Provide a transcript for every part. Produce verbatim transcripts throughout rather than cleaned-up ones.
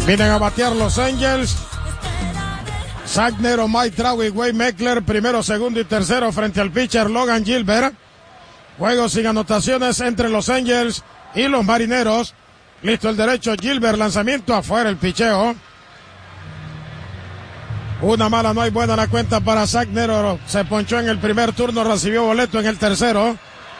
Vienen a batear los Angels. Zach Nero, Mike Trout y Wade Meckler, primero, segundo y tercero frente al pitcher Logan Gilbert. Juego sin anotaciones entre los Angels y los Marineros. Listo el derecho, Gilbert, lanzamiento afuera el picheo. Una mala, no hay buena la cuenta para Zach Nero. Se ponchó en el primer turno, recibió boleto en el tercero.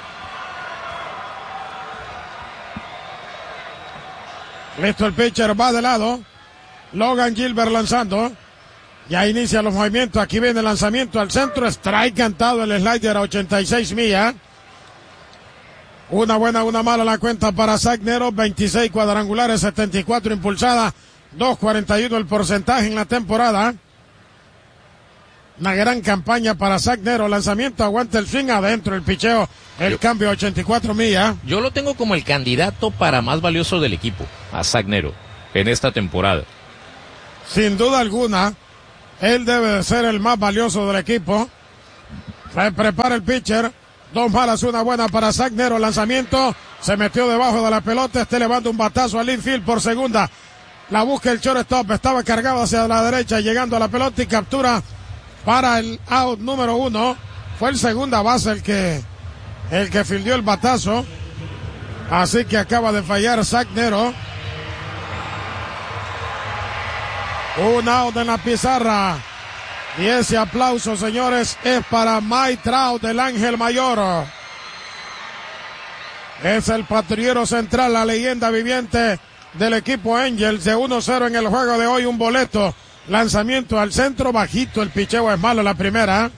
Listo el pitcher, va de lado. Logan Gilbert lanzando. Ya inicia los movimientos. Aquí viene el lanzamiento al centro. Strike cantado, el slider a ochenta y seis millas. Una buena, una mala la cuenta para Zach Nero. veintiséis cuadrangulares, setenta y cuatro impulsadas. dos cuarenta y uno el porcentaje en la temporada. Una gran campaña para Zach Nero. Lanzamiento, aguanta el swing, adentro el picheo. El yo, cambio a ochenta y cuatro millas. Yo lo tengo como el candidato para más valioso del equipo, a Zach Nero, en esta temporada. Sin duda alguna, él debe de ser el más valioso del equipo. Se prepara el pitcher. Dos malas, una buena para Zach Nero. Lanzamiento, se metió debajo de la pelota. Este levanta un batazo al infield por segunda. La busca el shortstop. Estaba cargado hacia la derecha, llegando a la pelota y captura para el out número uno. Fue el segunda base el que el que fildió el batazo. Así que acaba de fallar Zach Nero. Un out en la pizarra. Y ese aplauso, señores, es para Mike Trout, del Ángel Mayor. Es el patrullero central, la leyenda viviente del equipo Angels, de uno cero en el juego de hoy. Un boleto. Lanzamiento al centro, bajito. El picheo es malo la primera.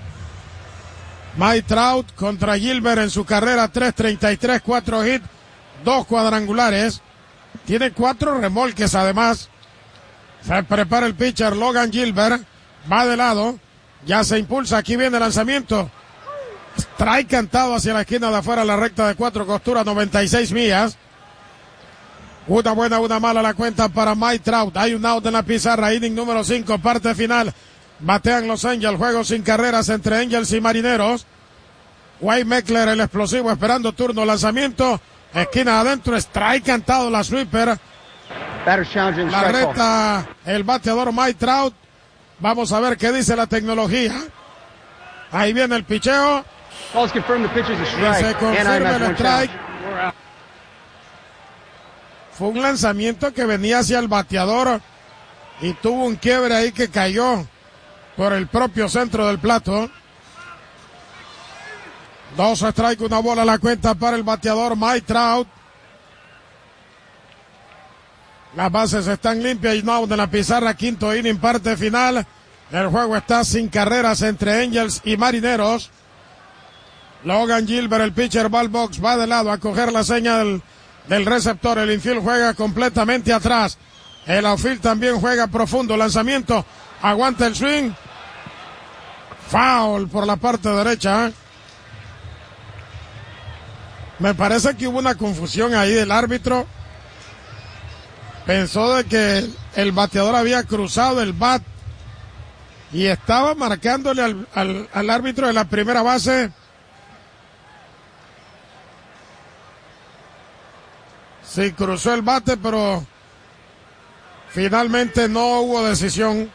Mike Trout contra Gilbert en su carrera. tres treinta y tres, cuatro hits, dos cuadrangulares. Tiene cuatro remolques además. Se prepara el pitcher Logan Gilbert. Va de lado. Ya se impulsa. Aquí viene el lanzamiento. Strike cantado hacia la esquina de afuera, la recta de cuatro costuras, noventa y seis millas. Una buena, una mala la cuenta para Mike Trout. Hay un out en la pizarra. Inning número cinco, parte final. Batean los Angels. Juego sin carreras entre Angels y Marineros. Wade Meckler, el explosivo, esperando turno. Lanzamiento. Esquina adentro. Strike cantado, la sweeper. La recta, el bateador Mike Trout. Vamos a ver qué dice la tecnología. Ahí viene el picheo. Y se confirma el strike. Fue un lanzamiento que venía hacia el bateador y tuvo un quiebre ahí que cayó por el propio centro del plato. Dos strike, una bola a la cuenta para el bateador Mike Trout. Las bases están limpias y no de la pizarra. Quinto inning, parte final. El juego está sin carreras entre Angels y Marineros. Logan Gilbert, el pitcher, va al box, va de lado a coger la señal del receptor. El infield juega completamente atrás. El outfield también juega profundo. Lanzamiento, aguanta el swing. Foul por la parte derecha. Me parece que hubo una confusión ahí del árbitro. Pensó de que el bateador había cruzado el bat y estaba marcándole al, al, al árbitro de la primera base. Sí, cruzó el bate, pero finalmente no hubo decisión.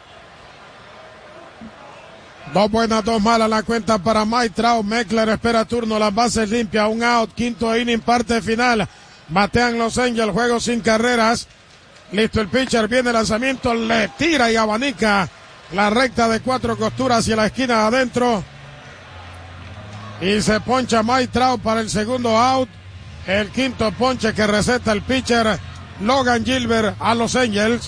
Dos buenas, dos malas la cuenta para Mike Trout. Meckler espera turno, las bases limpias, un out, quinto inning, parte final. Batean los Angels, juego sin carreras. Listo el pitcher, viene el lanzamiento, le tira y abanica la recta de cuatro costuras hacia la esquina de adentro. Y se poncha Mike Trout para el segundo out. El quinto ponche que receta el pitcher Logan Gilbert a los Angels.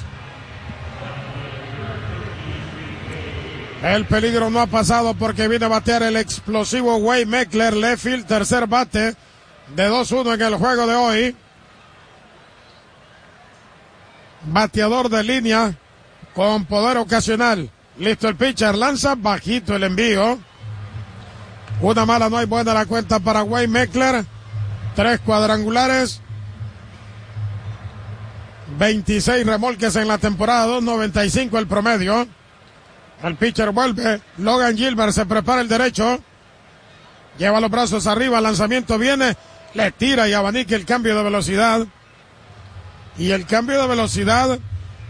El peligro no ha pasado porque viene a batear el explosivo Wade Meckler, left field, tercer bate de dos uno en el juego de hoy. Bateador de línea con poder ocasional. Listo el pitcher, lanza bajito el envío. Una mala, no hay buena la cuenta para Wade Meckler. Tres cuadrangulares. veintiséis remolques en la temporada, dos noventa y cinco el promedio. El pitcher vuelve. Logan Gilbert se prepara el derecho. Lleva los brazos arriba, el lanzamiento viene. Le tira y abanica el cambio de velocidad. Y el cambio de velocidad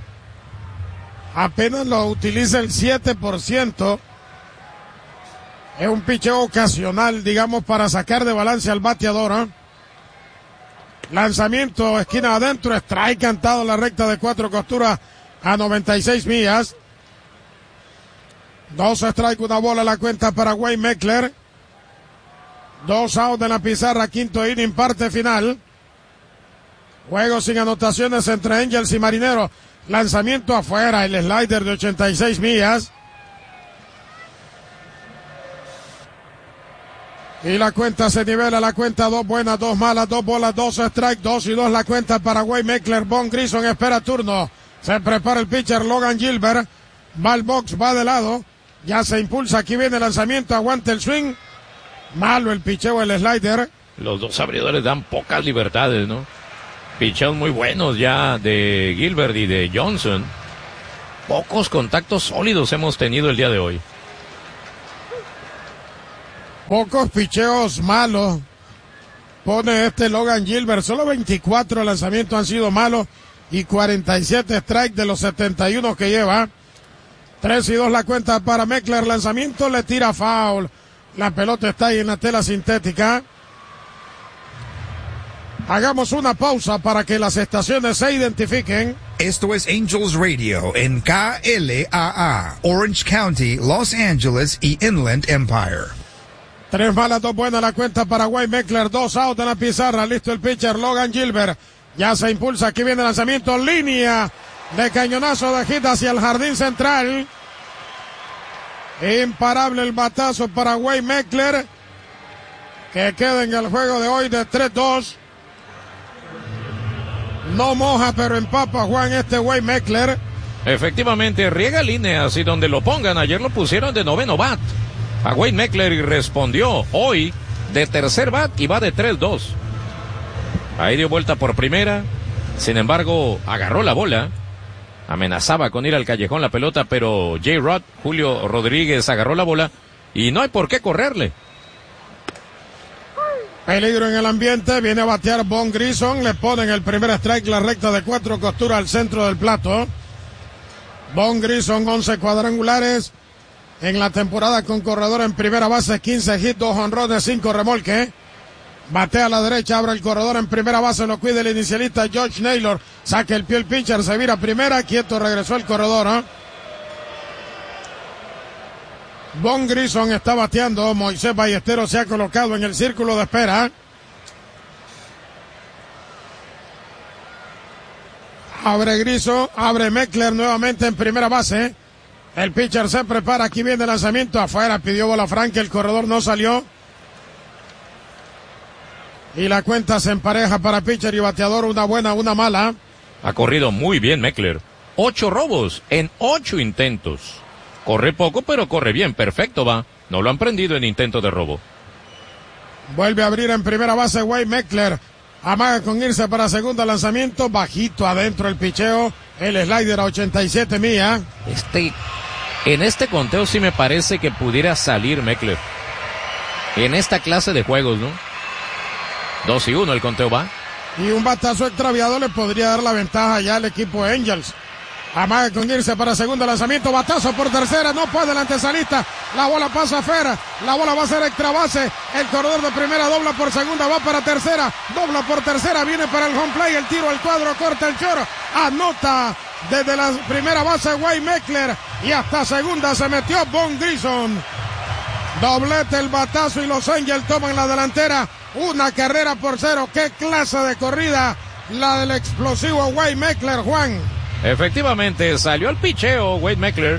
apenas lo utiliza el siete por ciento. Es un picheo ocasional, digamos, para sacar de balance al bateador, ¿eh? Lanzamiento, esquina adentro, strike cantado en la recta de cuatro costuras a noventa y seis millas. Dos strike, una bola, la cuenta para Wayne Meckler. Dos out en la pizarra, quinto inning, parte final. Juego sin anotaciones entre Angels y Marineros. Lanzamiento afuera, el slider de ochenta y seis millas. Y la cuenta se nivela, la cuenta dos buenas, dos malas, dos bolas, dos strike, dos y dos la cuenta para Wayne Meckler. Von Grison espera turno. Se prepara el pitcher Logan Gilbert. Va al box, va de lado. Ya se impulsa, aquí viene el lanzamiento, aguanta el swing. Malo el picheo, el slider. Los dos abridores dan pocas libertades, ¿no? Picheos muy buenos ya de Gilbert y de Johnson. Pocos contactos sólidos hemos tenido el día de hoy. Pocos picheos malos pone este Logan Gilbert. Solo veinticuatro lanzamientos han sido malos y cuarenta y siete strikes de los setenta y uno que lleva. tres y dos la cuenta para Meckler. Lanzamiento, le tira foul. La pelota está ahí en la tela sintética. Hagamos una pausa para que las estaciones se identifiquen. Esto es Angels Radio en K L A A, Orange County, Los Angeles y Inland Empire. Tres malas, dos buenas la cuenta para Wayne Meckler. Dos out en la pizarra. Listo el pitcher Logan Gilbert. Ya se impulsa. Aquí viene el lanzamiento. Línea de cañonazo de hit hacia el jardín central. Imparable el batazo para Wayne Meckler, que queda en el juego de hoy de tres dos. No moja, pero empapa Juan este Wayne Meckler. Efectivamente, riega líneas y donde lo pongan. Ayer lo pusieron de noveno bat a Wayne Meckler y respondió hoy de tercer bat y va de tres dos. Ahí dio vuelta por primera. Sin embargo, agarró la bola. Amenazaba con ir al callejón la pelota, pero J-Rod, Julio Rodríguez, agarró la bola y no hay por qué correrle. Peligro en el ambiente, viene a batear Von Grison, le ponen el primer strike, la recta de cuatro costuras al centro del plato. Von Grison, once cuadrangulares en la temporada con corredor en primera base, quince hits, dos honrones, cinco remolques. Batea a la derecha, abre el corredor en primera base, lo cuida el inicialista George Naylor. Saca el pie el pitcher, se vira primera, quieto, regresó el corredor, ¿eh? Von Grison está bateando, Moisés Ballesteros se ha colocado en el círculo de espera. Abre Grison, abre Meckler nuevamente en primera base. El pitcher se prepara, aquí viene el lanzamiento afuera, pidió bola franca, el corredor no salió. Y la cuenta se empareja para pitcher y bateador, una buena, una mala. Ha corrido muy bien Meckler. Ocho robos en ocho intentos. Corre poco, pero corre bien. Perfecto va. No lo han prendido en intento de robo. Vuelve a abrir en primera base Wayne Meckler. Amaga con irse para segunda, lanzamiento. Bajito adentro el picheo. El slider a ochenta y siete millas. Este, en este conteo sí me parece que pudiera salir Meckler. En esta clase de juegos, ¿no? dos y uno el conteo va. Y un batazo extraviado le podría dar la ventaja ya al equipo de Angels. Amaga con irse para segundo, lanzamiento, batazo por tercera, no puede el antesalista. La bola pasa afuera, la bola va a ser extra base. El corredor de primera dobla por segunda, va para tercera, dobla por tercera, viene para el home play, el tiro al cuadro, corta el choro, anota desde la primera base Wayne Meckler y hasta segunda se metió Von Grison. Doblete el batazo y los Angels toman la delantera. Una carrera por cero. Qué clase de corrida la del explosivo Wayne Meckler, Juan. Efectivamente, salió el picheo Wayne Meckler.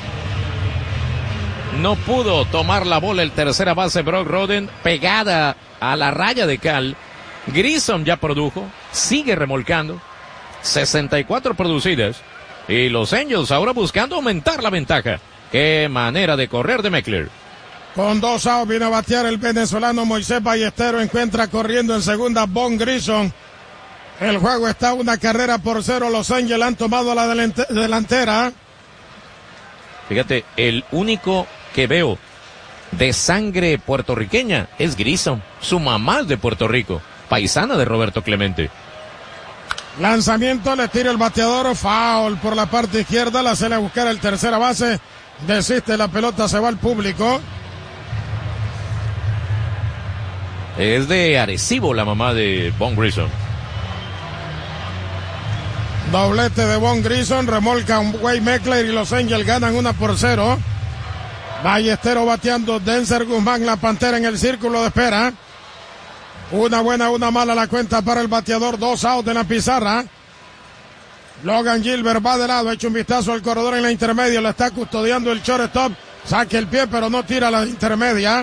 No pudo tomar la bola el tercera base Brock Roden, pegada a la raya de cal. Grison ya produjo, sigue remolcando. sesenta y cuatro producidas. Y los Angels ahora buscando aumentar la ventaja. Qué manera de correr de Meckler. Con dos outs viene a batear el venezolano Moisés Ballesteros, encuentra corriendo en segunda Von Grison. El juego está una carrera por cero, los Angels han tomado la delantera. Fíjate, el único que veo de sangre puertorriqueña es Grison. Su mamá es de Puerto Rico, paisana de Roberto Clemente. Lanzamiento, le tira el bateador, foul por la parte izquierda, la sale a buscar el tercera base, desiste la pelota, se va al público. Es de Arecibo la mamá de Von Grison. Doblete de Von Grison, remolca un Wade Meckler y los Angels ganan una por cero. Ballesteros bateando, Denzer Guzmán, la Pantera en el círculo de espera. Una buena, una mala la cuenta para el bateador, dos out en la pizarra. Logan Gilbert va de lado, echa un vistazo al corredor en la intermedia, lo está custodiando el shortstop, saque el pie pero no tira la intermedia.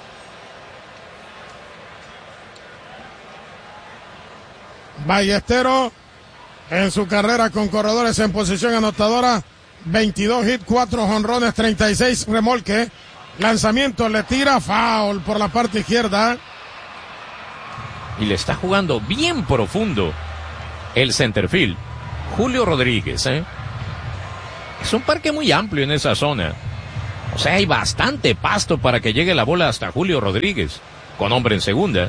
Ballesteros en su carrera con corredores en posición anotadora, veintidós hits, cuatro jonrones, treinta y seis remolque. Lanzamiento, le tira, foul por la parte izquierda. Y le está jugando bien profundo el centerfield, Julio Rodríguez, ¿eh? Es un parque muy amplio en esa zona. O sea, hay bastante pasto para que llegue la bola hasta Julio Rodríguez, con hombre en segunda.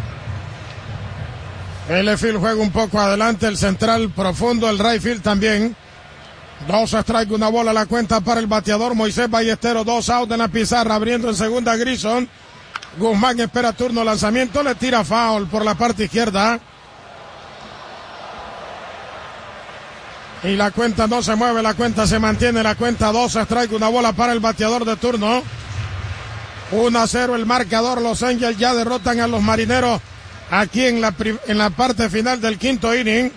El left field juega un poco adelante, el central profundo, el right field también. Dos strike, una bola la cuenta para el bateador Moisés Ballesteros, dos out en la pizarra, abriendo en segunda Grison. Guzmán espera turno, lanzamiento, le tira foul por la parte izquierda. Y la cuenta no se mueve, la cuenta se mantiene, la cuenta dos strike, una bola para el bateador de turno. uno a cero el marcador, Los Angels ya derrotan a los Marineros aquí en la, en la parte final del quinto inning.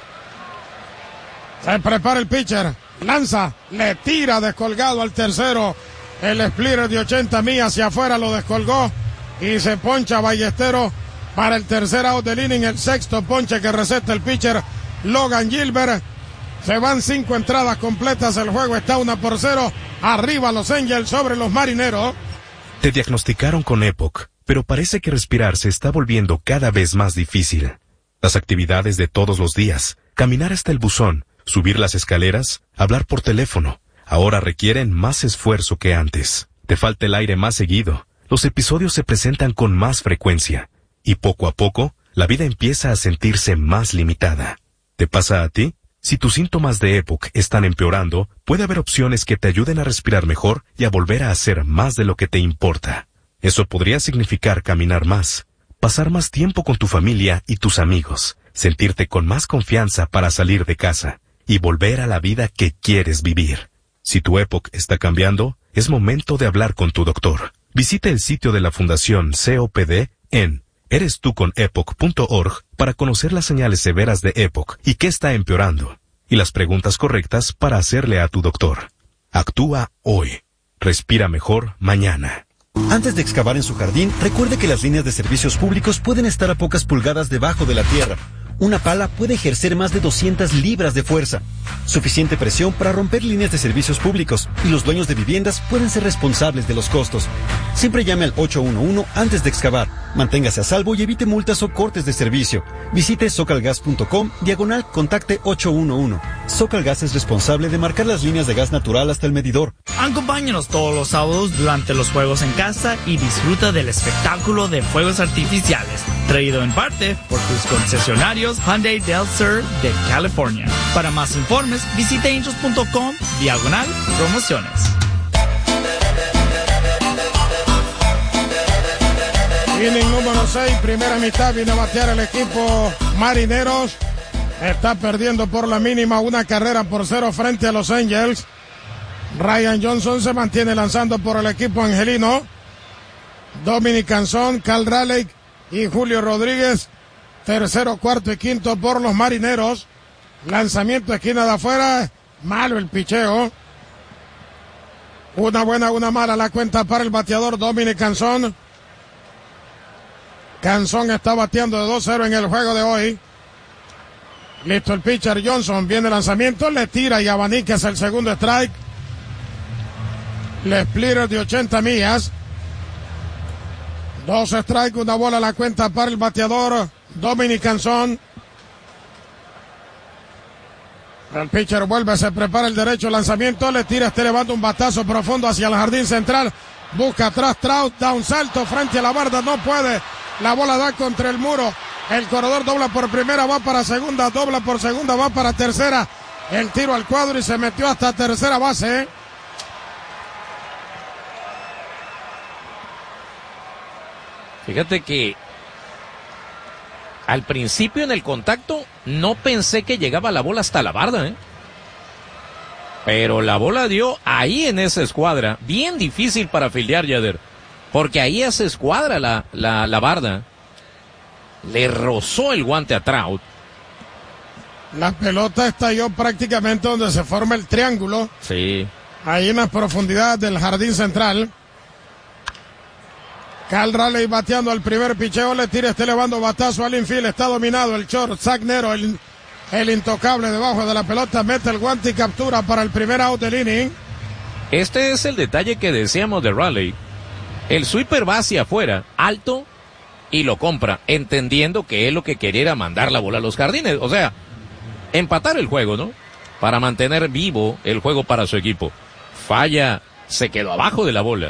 Se prepara el pitcher, lanza, le tira descolgado al tercero. El splitter de ochenta millas hacia afuera lo descolgó y se poncha Ballesteros para el tercer out del inning, el sexto ponche que receta el pitcher Logan Gilbert. Se van cinco entradas completas, el juego está una por cero, arriba Los Angels sobre los Marineros. Te diagnosticaron con EPOC, pero parece que respirar se está volviendo cada vez más difícil. Las actividades de todos los días, caminar hasta el buzón, subir las escaleras, hablar por teléfono, ahora requieren más esfuerzo que antes. Te falta el aire más seguido, los episodios se presentan con más frecuencia, y poco a poco, la vida empieza a sentirse más limitada. ¿Te pasa a ti? Si tus síntomas de EPOC están empeorando, puede haber opciones que te ayuden a respirar mejor y a volver a hacer más de lo que te importa. Eso podría significar caminar más, pasar más tiempo con tu familia y tus amigos, sentirte con más confianza para salir de casa y volver a la vida que quieres vivir. Si tu EPOC está cambiando, es momento de hablar con tu doctor. Visita el sitio de la Fundación C O P D en eres tú con epoc punto org para conocer las señales severas de EPOC y qué está empeorando, y las preguntas correctas para hacerle a tu doctor. Actúa hoy. Respira mejor mañana. Antes de excavar en su jardín, recuerde que las líneas de servicios públicos pueden estar a pocas pulgadas debajo de la tierra. Una pala puede ejercer más de doscientas libras de fuerza. Suficiente presión para romper líneas de servicios públicos, y los dueños de viviendas pueden ser responsables de los costos. Siempre llame al ocho uno uno antes de excavar. Manténgase a salvo y evite multas o cortes de servicio. Visite socalgas punto com, diagonal contacte ocho uno uno. Socalgas es responsable de marcar las líneas de gas natural hasta el medidor. Acompáñanos todos los sábados durante los juegos en casa y disfruta del espectáculo de fuegos artificiales, traído en parte por tus concesionarios Hyundai Del Sur de California. Para más informes, visite angels punto com, diagonal promociones. Inning número seis, primera mitad, viene a batear el equipo Marineros. Está perdiendo por la mínima, una carrera por cero frente a Los Angels. Ryan Johnson se mantiene lanzando por el equipo angelino. Dominic Canzón, Cal Raleigh y Julio Rodríguez. Tercero, cuarto y quinto por los Marineros. Lanzamiento esquina de afuera. Malo el picheo. Una buena, una mala la cuenta para el bateador Dominic Canzón. Canzón está bateando de dos cero en el juego de hoy. Listo el pitcher Johnson. Viene el lanzamiento, le tira y abanica, es el segundo strike. Le splitter de ochenta millas. Dos strikes, una bola la cuenta para el bateador Dominic Canzón. El pitcher vuelve, se prepara el derecho, lanzamiento, le tira, este levanta un batazo profundo hacia el jardín central. Busca atrás Trout, da un salto frente a la barda, no puede. La bola da contra el muro. El corredor dobla por primera, va para segunda, dobla por segunda, va para tercera. El tiro al cuadro y se metió hasta tercera base. Fíjate que al principio en el contacto no pensé que llegaba la bola hasta la barda, ¿eh? Pero la bola dio ahí en esa escuadra. Bien difícil para fildear, Yader. Porque ahí hace escuadra la, la, la barda. Le rozó el guante a Trout. La pelota estalló prácticamente donde se forma el triángulo. Sí. Ahí en las profundidades del jardín central. Cal Raleigh bateando al primer picheo, le tira, está elevando batazo al infield, está dominado el short, Zach Nero, el, el intocable debajo de la pelota, mete el guante y captura para el primer out del inning. Este es el detalle que decíamos de Raleigh. El sweeper va hacia afuera, alto, y lo compra, entendiendo que él lo que quería era mandar la bola a los jardines, o sea, empatar el juego, ¿no? Para mantener vivo el juego para su equipo. Falla, se quedó abajo de la bola.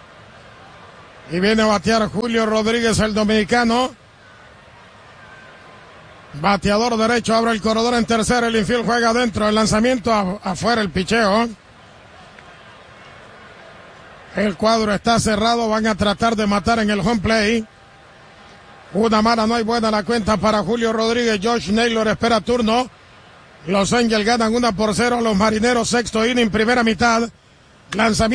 Y viene a batear Julio Rodríguez, el dominicano. Bateador derecho, abre el corredor en tercera, el infield juega adentro, el lanzamiento a, afuera, el picheo. El cuadro está cerrado, van a tratar de matar en el home play. Una mala, no hay buena la cuenta para Julio Rodríguez. Josh Naylor espera turno. Los Angels ganan una por cero a los Marineros, sexto inning, primera mitad. Lanzamiento.